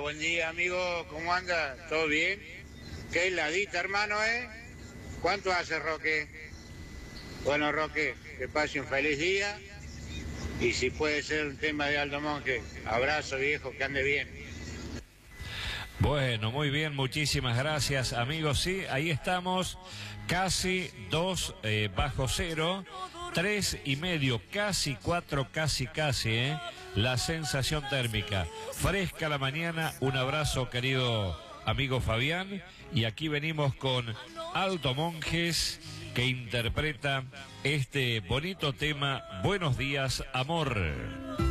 buen día, amigo. ¿Cómo anda? ¿Todo bien? ¿Qué heladita, hermano, ¿Cuánto hace, Roque? Bueno, Roque, que pase un feliz día. Y si puede ser un tema de Aldo Monge, abrazo, viejo, que ande bien. Bueno, muy bien, muchísimas gracias, amigos. Sí, ahí estamos, casi 2 bajo cero, 3,5, casi 4, casi, la sensación térmica. Fresca la mañana, un abrazo, querido amigo Fabián. Y aquí venimos con Aldo Monjes, que interpreta este bonito tema, Buenos días, amor.